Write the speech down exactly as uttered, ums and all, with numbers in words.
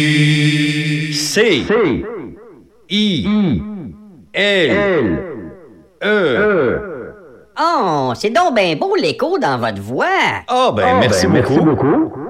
C. I. L. E. Oh, c'est donc ben beau l'écho dans votre voix. Ah, ben, merci beaucoup. Merci beaucoup.